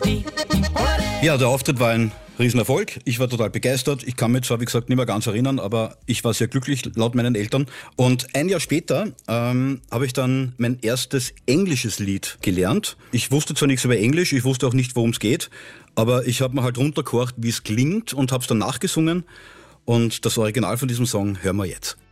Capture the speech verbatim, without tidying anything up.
Ja, der Auftritt war ein Riesenerfolg. Ich war total begeistert. Ich kann mich zwar, wie gesagt, nicht mehr ganz erinnern, aber ich war sehr glücklich, laut meinen Eltern. Und ein Jahr später ähm, habe ich dann mein erstes englisches Lied gelernt. Ich wusste zwar nichts über Englisch, ich wusste auch nicht, worum es geht, aber ich habe mir halt runtergehorcht, wie es klingt und habe es dann nachgesungen. Und das Original von diesem Song hören wir jetzt.